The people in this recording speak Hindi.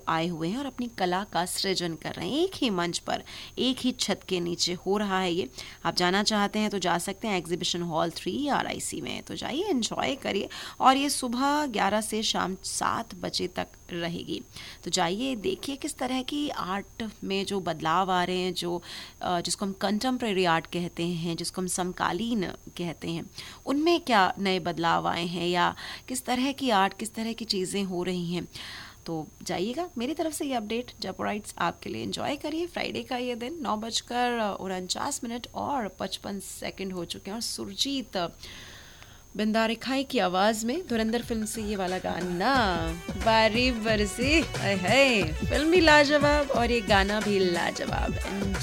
आए हुए हैं और अपनी कला का सृजन कर रहे हैं। एक ही मंच पर, एक ही छत के नीचे हो रहा है ये। आप जाना चाहते हैं तो जा सकते हैं एग्जीबिशन हॉल 3 RIC में। तो जाइए, एंजॉय करिए। और ये सुबह 11 से शाम 7 बजे तक रहेगी। तो जाइए, देखिए किस तरह की आर्ट में जो बदलाव आ रहे हैं, जो जिसको हम कंटेम्प्रेरी आर्ट कहते हैं, जिसको हम समकालीन कहते हैं, उनमें क्या नए बदलाव आए हैं या किस तरह की आर्ट, किस तरह की चीज़ें हो रही हैं। तो जाइएगा, मेरी तरफ से ये अपडेट जयपुराइट्स आपके लिए। एंजॉय करिए फ्राइडे का ये दिन। 9:49 और 55 सेकंड हो चुके हैं और सुरजीत बिंदारे खाई की आवाज़ में धुरंधर फिल्म से ये वाला गाना, बारी बरसी, फिल्म भी लाजवाब और ये गाना भी लाजवाब।